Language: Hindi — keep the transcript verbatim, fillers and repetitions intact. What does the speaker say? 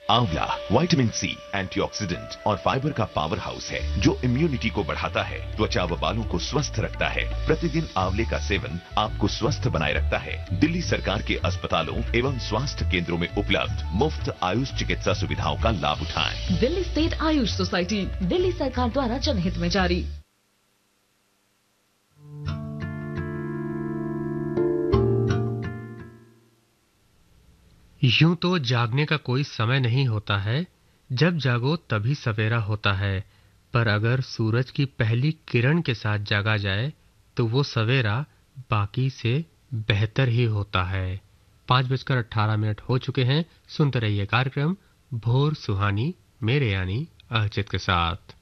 आंवला विटामिन सी, एंटीऑक्सीडेंट और फाइबर का पावर हाउस है जो इम्यूनिटी को बढ़ाता है, त्वचा व बालों को स्वस्थ रखता है। प्रतिदिन आंवले का सेवन आपको स्वस्थ बनाए रखता है। दिल्ली सरकार के अस्पतालों एवं स्वास्थ्य केंद्रों में उपलब्ध मुफ्त आयुष चिकित्सा सुविधाओं का लाभ उठाएं। दिल्ली स्टेट आयुष सोसाइटी, दिल्ली सरकार द्वारा जनहित में जारी। यूं तो जागने का कोई समय नहीं होता है, जब जागो तभी सवेरा होता है। पर अगर सूरज की पहली किरण के साथ जागा जाए तो वो सवेरा बाकी से बेहतर ही होता है। पाँच बजकर अट्ठारह मिनट हो चुके हैं। सुनते रहिए कार्यक्रम भोर सुहानी मेरे यानी अर्चित के साथ।